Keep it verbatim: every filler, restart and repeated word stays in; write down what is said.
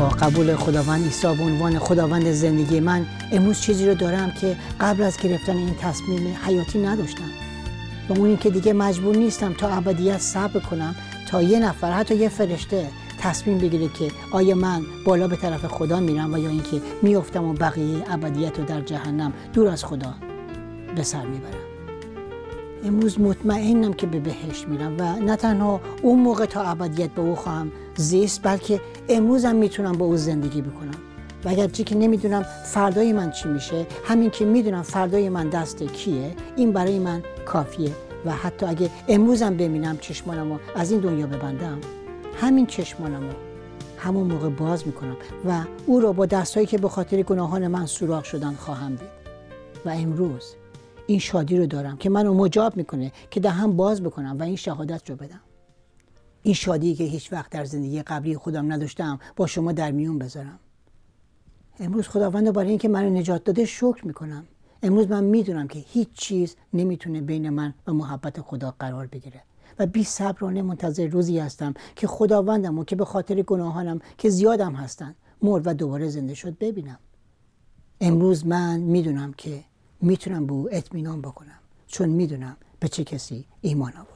با قبول خداوند عیسی به عنوان خداوند زندگی من امروز چیزی رو دارم که قبل از گرفتن این تصمیم حیاتی نداشتم و اون این که دیگه مجبور نیستم تا ابدیت صبر کنم تا یه نفر، حتی یه فرشته تصمیم بگیره که آیا من بالا به طرف خدا میرم و یا اینکه میافتم و بقیه ابدیت رو در جهنم دور از خدا به سر میبرم. امروز مطمئنم که به بهشت میرم و نه تنها اون موقع تا ابدیت با او خواهم زیست، بلکه امروزم میتونم با او زندگی بکنم و اگرچه که نمیدونم فردای من چی میشه، همین که میدونم فردای من دست کیه این برای من کافیه و حتی اگه امروزم ببینم چشمانمو از این دنیا ببندم، همین چشمانمو همون موقع باز میکنم و او رو با دستایی که به خاطر گناهان من سوراخ شدن خواهم دید و امروز این شادی رو دارم که منو مجاب میکنه که دهنم باز بکنم و این شهادت رو بدم. این شادی که هیچ وقت در زندگی قبلی خودم نداشتم با شما در میون بذارم. امروز خداوند برای اینکه منو نجات داده شکر میکنم. امروز من میدونم که هیچ چیز نمیتونه بین من و محبت خدا قرار بگیره و بی صبرانه منتظر روزی هستم که خداوندمو که به خاطر گناهانم که زیادم هستن مرد و دوباره زنده شد ببینم. امروز من میدونم که میتونم به او اطمینان بکنم چون میدونم به چه کسی ایمان آورد.